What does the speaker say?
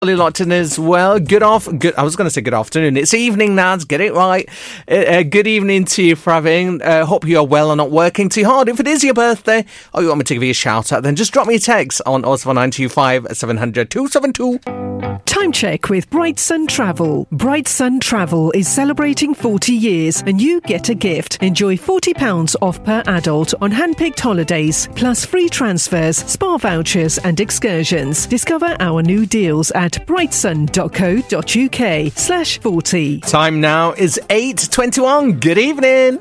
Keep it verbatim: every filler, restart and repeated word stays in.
Locked in as well. Good off. Good. I was going to say good afternoon. It's evening now. Get it right. Uh, uh, good evening to you, Praveen. Uh, hope you are well and not working too hard. If it is your birthday, or you want me to give you a shout out, then just drop me a text on oh seven nine two five seven hundred two seven two. Time check with Bright Sun Travel. Bright Sun Travel is celebrating forty years, and you get a gift. Enjoy forty pounds off per adult on hand-picked holidays, plus free transfers, spa vouchers, and excursions. Discover our new deals at brightsun.co.uk slash 40. Time now is eight twenty-one. Good evening.